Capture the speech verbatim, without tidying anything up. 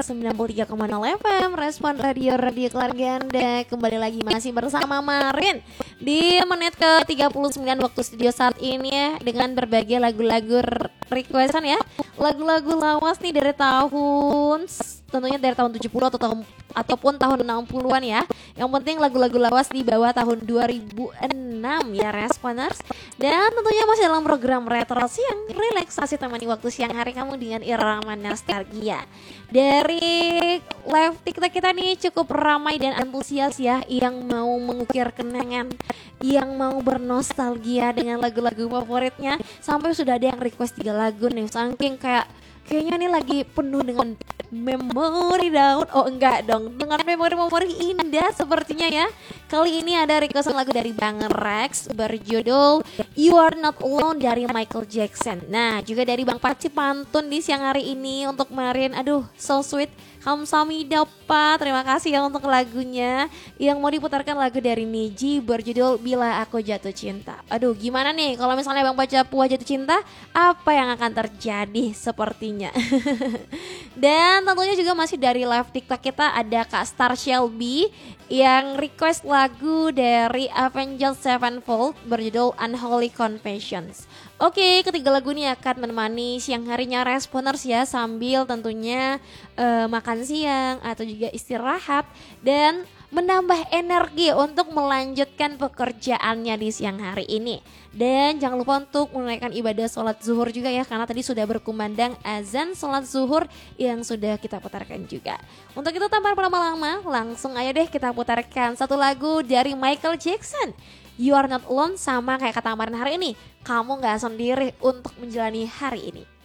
sembilan puluh tiga koma nol F M, Respon Radio Radio Keluarga Anda. Kembali lagi masih bersama Marin di menit ke tiga puluh sembilan waktu studio saat ini ya, dengan berbagai lagu-lagu requestan ya. Lagu-lagu lawas nih dari tahun, tentunya dari tahun tujuh puluh atau tahun ataupun tahun enam puluhan ya. Yang penting lagu-lagu lawas di bawah tahun dua ribu enam ya Responers. Dan tentunya masih dalam program Retro Siang, relaksasi temani waktu siang hari kamu dengan irama nostalgia. Dari live TikTok kita nih cukup ramai dan antusias ya, yang mau mengukir kenangan, yang mau bernostalgia dengan lagu-lagu favoritnya. Sampai sudah ada yang request tiga lagu nih, saking kayak kayaknya nih lagi penuh dengan memori daun. Oh enggak dong, dengan memori-memori indah sepertinya ya. Kali ini ada requestan lagu dari Bang Rex berjudul You Are Not Alone dari Michael Jackson. Nah juga dari Bang Paci pantun di siang hari ini untuk Marin. Aduh so sweet, kamsahamnida Pak. Terima kasih ya untuk lagunya. Yang mau diputarkan lagu dari Niji berjudul Bila Aku Jatuh Cinta. Aduh gimana nih kalau misalnya Bang Paci Pua jatuh cinta, apa yang akan terjadi sepertinya. Dan tentunya juga masih dari live TikTok kita ada Kak Star Shelby yang request lagu dari Avenged Sevenfold berjudul Unholy Confessions. Oke, ketiga lagu ini akan menemani siang harinya Responers ya, sambil tentunya uh, makan siang atau juga istirahat dan menambah energi untuk melanjutkan pekerjaannya di siang hari ini. Dan jangan lupa untuk menunaikan ibadah sholat zuhur juga ya, karena tadi sudah berkumandang azan sholat zuhur yang sudah kita putarkan juga. Untuk itu tanpa berlama-lama, langsung aja deh kita putarkan satu lagu dari Michael Jackson, You Are Not Alone. Sama kayak kata kemarin hari ini, kamu gak sendiri untuk menjalani hari ini.